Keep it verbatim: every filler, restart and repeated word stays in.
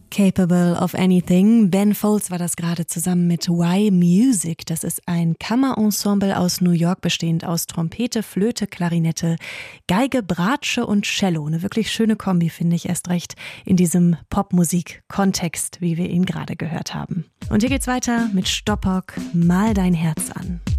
Capable of Anything. Ben Folds war das gerade zusammen mit Y Music. Das ist ein Kammerensemble aus New York, bestehend aus Trompete, Flöte, Klarinette, Geige, Bratsche und Cello. Eine wirklich schöne Kombi, finde ich, erst recht in diesem Popmusik-Kontext, wie wir ihn gerade gehört haben. Und hier geht's weiter mit Stoppock, Mal dein Herz an.